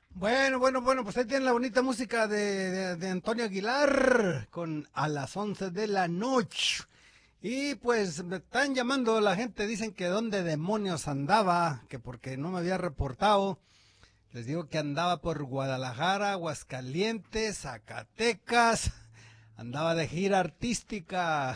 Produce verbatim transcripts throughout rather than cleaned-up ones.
Bueno, bueno, bueno, pues ahí tienen la bonita música de, de- de Antonio Aguilar con A las once de la noche. Y pues me están llamando la gente, dicen que dónde demonios andaba, que porque no me había reportado. Les digo que andaba por Guadalajara, Aguascalientes, Zacatecas, andaba de gira artística.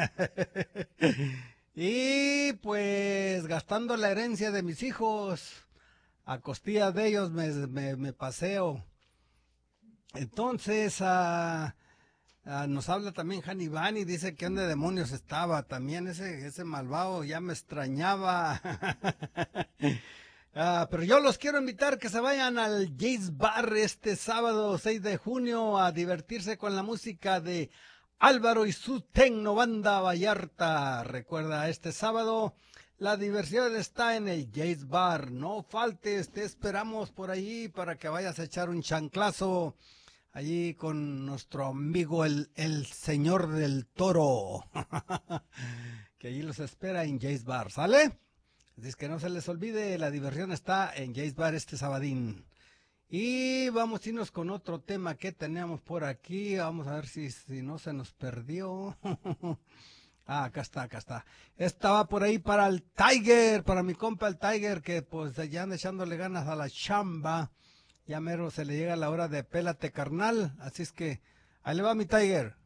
Y pues gastando la herencia de mis hijos, a costillas de ellos me, me- me paseo. Entonces, ah, ah, nos habla también Hanibán y dice que dónde demonios estaba. También ese, ese malvado ya me extrañaba. Ah, pero yo los quiero invitar que se vayan al Jace Bar este sábado seis de junio a divertirse con la música de Álvaro y su Tecno Banda Vallarta. Recuerda, este sábado la diversión está en el Jace Bar. No faltes, te esperamos por allí para que vayas a echar un chanclazo allí con nuestro amigo el, el señor del toro. Que allí los espera en Jace Bar, ¿sale? Así es que no se les olvide, la diversión está en Jace Bar este sabadín. Y vamos a irnos con otro tema que teníamos por aquí. Vamos a ver si, si no se nos perdió. Ah, acá está, acá está. Estaba por ahí para el Tiger, para mi compa el Tiger, que pues ya anda echándole ganas a la chamba. Ya mero se le llega la hora de pélate carnal. Así es que ahí le va mi Tiger.